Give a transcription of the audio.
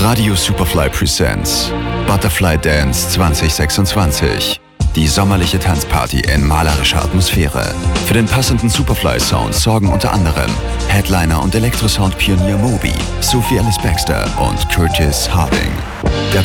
Radio Superfly presents Butterfly Dance 2026. Die sommerliche Tanzparty in malerischer Atmosphäre. Für den passenden Superfly-Sound sorgen unter anderem Headliner und Elektrosound-Pionier Moby, Sophie Ellis Baxter und Curtis Harding. Der